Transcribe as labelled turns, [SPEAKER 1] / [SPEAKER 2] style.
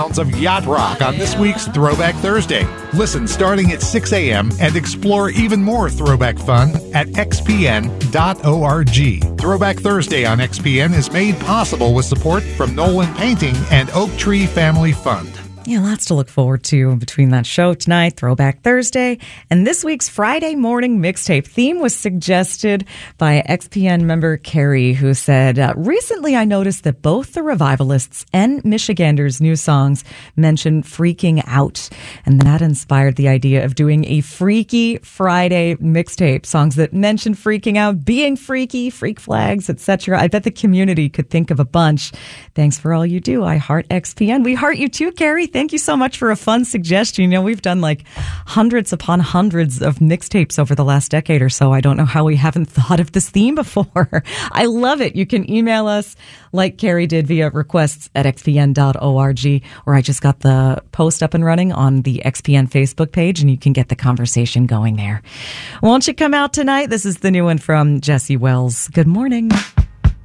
[SPEAKER 1] Sounds of yacht rock on this week's Throwback Thursday. Listen starting at 6 a.m. and explore even more throwback fun at xpn.org. Throwback Thursday on XPN is made possible with support from Nolan Painting and Oak Tree Family Fund.
[SPEAKER 2] Yeah, lots to look forward to between that show tonight, Throwback Thursday, and this week's Friday morning mixtape theme was suggested by XPN member Carrie, who said, recently I noticed that both the Revivalists and Michiganders' new songs mention freaking out, and that inspired the idea of doing a Freaky Friday mixtape, songs that mention freaking out, being freaky, freak flags, etc. I bet the community could think of a bunch. Thanks for all you do. I heart XPN. We heart you too, Carrie. Thank you so much for a fun suggestion. You know, we've done like hundreds upon hundreds of mixtapes over the last decade or so. I don't know how we haven't thought of this theme before. I love it. You can email us like Carrie did via requests@xpn.org, or I just got the post up and running on the XPN Facebook page, and you can get the conversation going there. Won't you come out tonight? This is the new one from Jesse Wells. Good morning.